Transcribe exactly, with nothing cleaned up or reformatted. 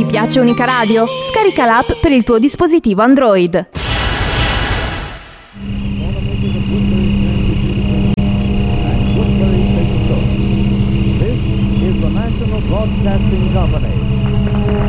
piace Unica Radio? Scarica l'app per il tuo dispositivo Android. This is the National Broadcasting Company.